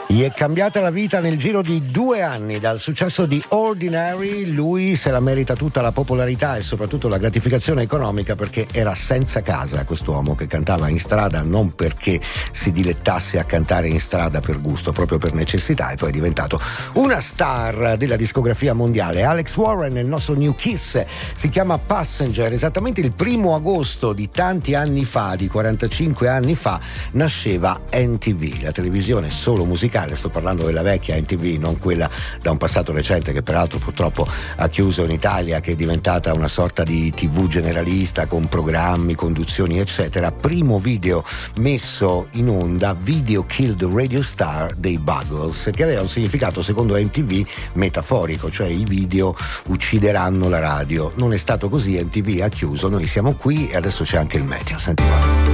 Gli è cambiata la vita nel giro di 2 anni. Dal successo di Ordinary lui se la merita tutta la popolarità e soprattutto la gratificazione economica, perché era senza casa quest'uomo che cantava in strada non perché si dilettasse a cantare in strada per gusto, proprio per necessità, e poi è diventato una star della discografia mondiale. Alex Warren, il nostro New Kiss, si chiama Passenger. Esattamente il 1 agosto di tanti anni fa, di 45 anni fa, nasceva NTV, la televisione solo musicale. Sto parlando della vecchia NTV, non quella da un passato recente che peraltro purtroppo ha chiuso in Italia, che è diventata una sorta di TV generalista con programmi, conduzioni eccetera. Primo video messo in onda, Video Killed Radio Star dei Buggles, che aveva un significato secondo NTV metaforico, cioè i video uccideranno la radio. Non è stato così, NTV ha chiuso, noi siamo qui e adesso c'è anche il meteo. Senti qua.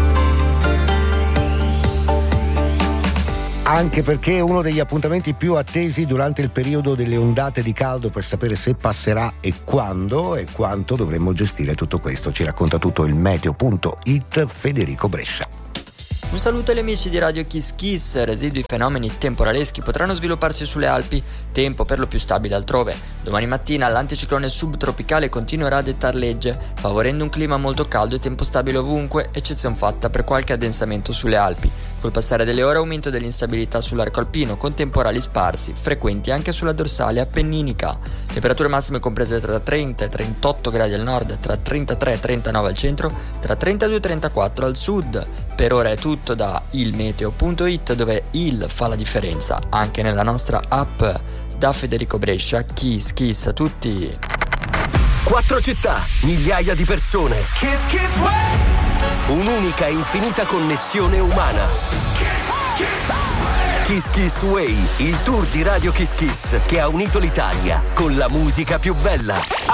Anche perché è uno degli appuntamenti più attesi durante il periodo delle ondate di caldo, per sapere se passerà e quando e quanto dovremmo gestire tutto questo. Ci racconta tutto il meteo.it Federico Brescia. Un saluto agli amici di Radio Kiss Kiss. Residui fenomeni temporaleschi potranno svilupparsi sulle Alpi, tempo per lo più stabile altrove. Domani mattina l'anticiclone subtropicale continuerà a dettar legge, favorendo un clima molto caldo e tempo stabile ovunque, eccezione fatta per qualche addensamento sulle Alpi. Col passare delle ore aumento dell'instabilità sull'arco alpino, con temporali sparsi, frequenti anche sulla dorsale appenninica. Temperature massime comprese tra 30 e 38 gradi al nord, tra 33 e 39 al centro, tra 32 e 34 al sud. Per ora è tutto da ilmeteo.it, dove il fa la differenza anche nella nostra app. Da Federico Brescia, Kiss a tutti. 4 città, migliaia di persone. Kiss Kiss Way. Un'unica e infinita connessione umana. Kiss Kiss Way, il tour di Radio Kiss Kiss che ha unito l'Italia con la musica più bella.